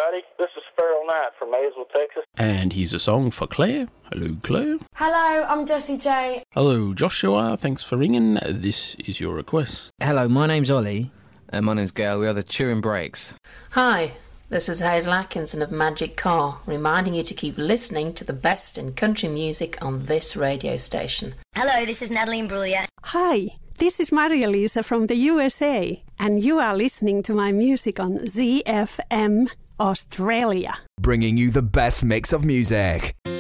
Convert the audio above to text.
everybody. This is Sparrow Knight from Maysville, Texas. And here's a song for Claire. Hello, Claire. Hello, I'm Jessie J. Hello, Joshua. Thanks for ringing. This is your request. Hello, my name's Ollie. And my name's Gail. We are the Turin Breaks. Hi, this is Hazel Atkinson of Magic Car, reminding you to keep listening to the best in country music on this radio station. Hello, this is Natalie Imbruglia. Hi, this is Maria Lisa from the USA, and you are listening to my music on ZFM Australia. Bringing you the best mix of music.